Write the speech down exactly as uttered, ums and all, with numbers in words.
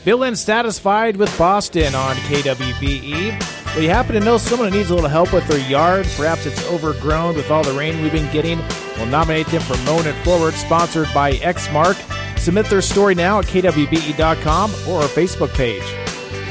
Feeling satisfied with Boston on K W B E? Well, you happen to know someone who needs a little help with their yard? Perhaps it's overgrown with all the rain we've been getting? We'll nominate them for Mowing It Forward, sponsored by Exmark. Submit their story now at K W B E dot com or our Facebook page.